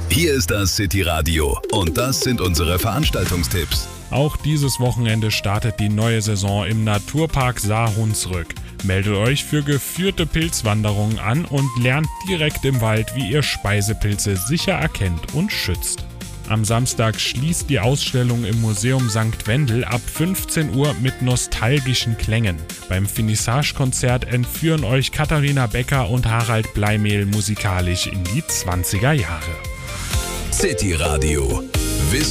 Hier ist das City Radio und das sind unsere Veranstaltungstipps. Auch dieses Wochenende startet die neue Saison im Naturpark Saar-Hunsrück. Meldet euch für geführte Pilzwanderungen an und lernt direkt im Wald, wie ihr Speisepilze sicher erkennt und schützt. Am Samstag schließt die Ausstellung im Museum St. Wendel ab 15 Uhr mit nostalgischen Klängen. Beim Finissage-Konzert entführen euch Katharina Becker und Harald Bleimehl musikalisch in die 20er Jahre. City Radio,